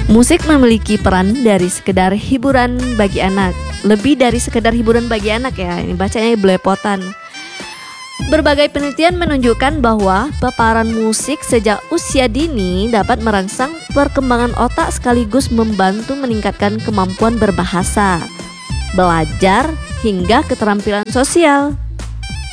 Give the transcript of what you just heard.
Musik memiliki peran dari sekedar hiburan bagi anak. Lebih dari sekedar hiburan bagi anak ya, ini bacanya belepotan. Berbagai penelitian menunjukkan bahwa paparan musik sejak usia dini dapat merangsang perkembangan otak sekaligus membantu meningkatkan kemampuan berbahasa, belajar, hingga keterampilan sosial.